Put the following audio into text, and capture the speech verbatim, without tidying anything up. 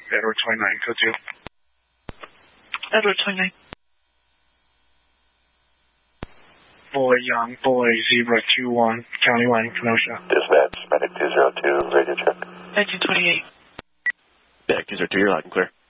Edward twenty-nine, code two. Edward twenty-nine. Boy, young, boy, zebra two one, county line, Kenosha. Dispatch, medic two zero two, radio check. nineteen twenty-eight. Medic two zero two, you're loud and clear.